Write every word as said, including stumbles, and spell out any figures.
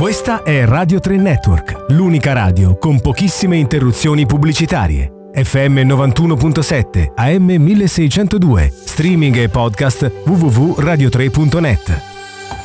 Questa è Radio tre Network, l'unica radio con pochissime interruzioni pubblicitarie. F M novantuno virgola sette, A M milleseicentodue, streaming e podcast w w w punto radio tre punto net.